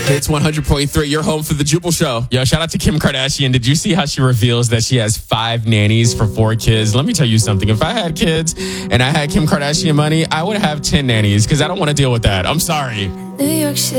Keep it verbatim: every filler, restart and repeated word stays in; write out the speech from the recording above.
It's one hundred point three. You're home for the Jubal Show. Yo, shout out to Kim Kardashian. Did you see how she reveals that she has five nannies for four kids? Let me tell you something. If I had kids and I had Kim Kardashian money, I would have ten nannies because I don't want to deal with that. I'm sorry. New York City.